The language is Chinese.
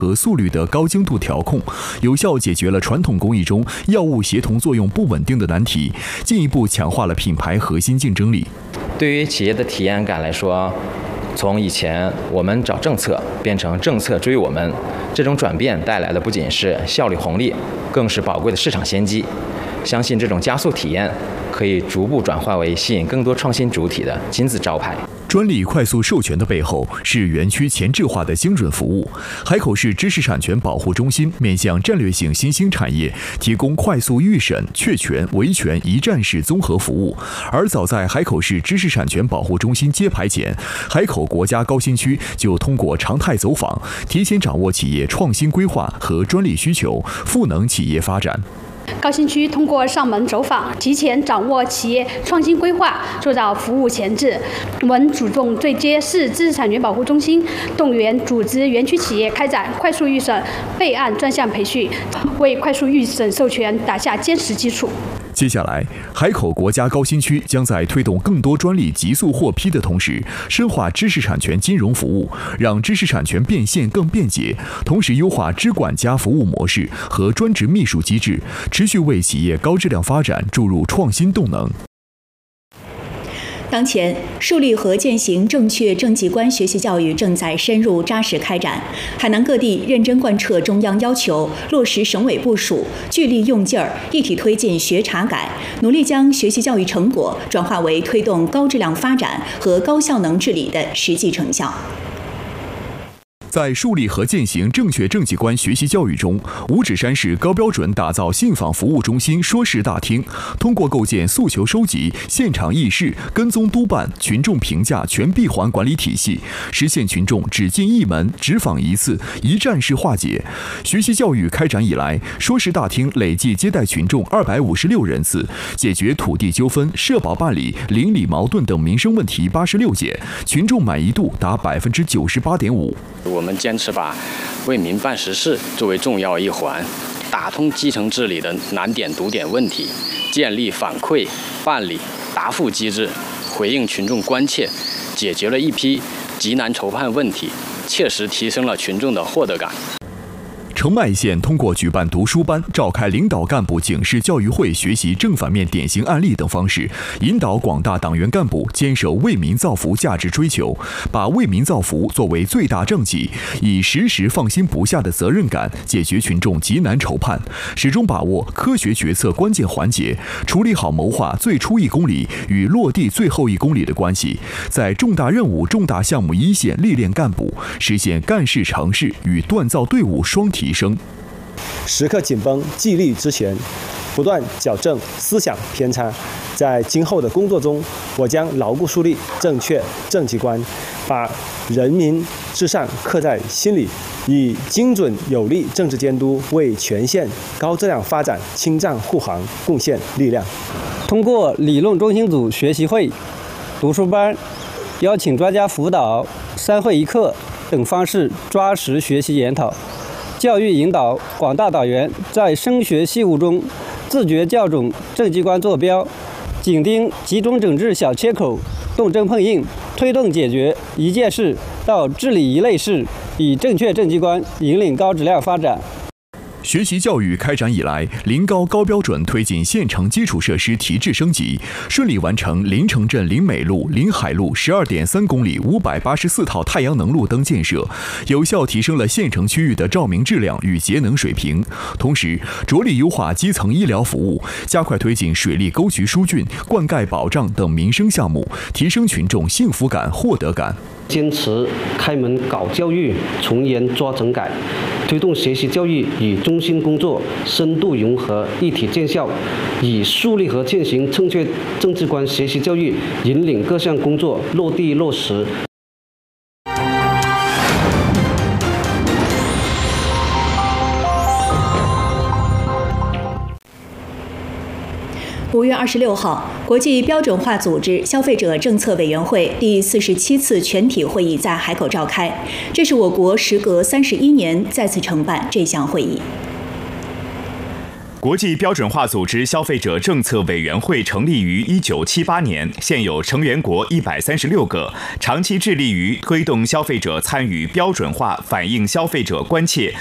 和速率的高精度调控，有效解决了传统工艺中药物协同作用不稳定的难题，进一步强化了品牌核心竞争力。 对于企业的体验感来说，从以前我们找政策变成政策追我们，这种转变带来的不仅是效率红利，更是宝贵的市场先机。相信这种加速体验可以逐步转化为吸引更多创新主体的金字招牌。 专利快速授权的背后是园区前置化的精准服务。海口市知识产权保护中心面向战略性新兴产业提供快速预审、确权、维权一站式综合服务。而早在海口市知识产权保护中心揭牌前，海口国家高新区就通过常态走访，提前掌握企业创新规划和专利需求，赋能企业发展。 高新区通过上门走访，提前掌握企业创新规划，做到服务前置。我们主动对接市知识产权保护中心，动员组织园区企业开展快速预审备案专项培训，为快速预审授权打下坚实基础。 接下来，海口国家高新区将在推动更多专利急速获批的同时，深化知识产权金融服务，让知识产权变现更便捷，同时优化知管家服务模式和专职秘书机制，持续为企业高质量发展注入创新动能。 当前，树立和践行正确政绩观学习教育正在深入扎实开展。海南各地认真贯彻中央要求，落实省委部署，聚力用劲儿，一体推进学查改，努力将学习教育成果转化为推动高质量发展和高效能治理的实际成效。 在树立和践行正确政绩观学习教育中，五指山市高标准打造信访服务中心说事大厅，通过构建诉求收集、现场议事、跟踪督办、群众评价全闭环管理体系，实现群众只进一门、只访一次、一站式化解。学习教育开展以来，说事大厅累计接待群众256人次，解决土地纠纷、社保办理、邻里矛盾等民生问题86件，群众满意度达98.5%。 我们坚持把为民办实事作为重要一环，打通基层治理的难点堵点问题，建立反馈、办理、答复机制，回应群众关切，解决了一批极难筹判问题，切实提升了群众的获得感。 澄迈县通过举办读书班、召开领导干部警示教育会，学习正反面典型案例等方式，引导广大党员干部坚守为民造福价值追求，把为民造福作为最大政绩，以时时放心不下的责任感解决群众急难筹判，始终把握科学决策关键环节，处理好谋划最初1公里与落地最后1公里的关系，在重大任务、重大项目一线历练干部，实现干事成事与锻造队伍双提升。 时刻紧绷纪律之前，不断矫正思想偏差。在今后的工作中，我将牢固树立正确政绩观，把人民至上刻在心里，以精准有力政治监督为全县高质量发展清障护航贡献力量。 通过理论中心组学习会、读书班、邀请专家辅导、3会1课等方式抓实学习研讨，教育引导广大党员在升学事务中自觉校准政绩观坐标，紧盯集中整治小缺口，动真碰硬，推动解决一件事到治理一类事，以正确政绩观引领高质量发展。 学习教育开展以来，临高高标准推进县城基础设施提质升级，顺利完成临城镇临美路、临海路12.3公里584套太阳能路灯建设，有效提升了县城区域的照明质量与节能水平。同时，着力优化基层医疗服务，加快推进水利沟渠疏浚、灌溉保障等民生项目，提升群众幸福感、获得感。 坚持开门搞教育，从严抓整改，推动学习教育与中心工作深度融合、一体见效，以树立和践行正确政绩观学习教育引领各项工作落地落实。 5月26号，国际标准化组织消费者政策委员会第47次全体会议在海口召开，这是我国时隔31年再次承办这项会议。 国际标准化组织消费者政策委员会成立于1978年，现有成员国136个，长期致力于推动消费者参与标准化，反映消费者关切，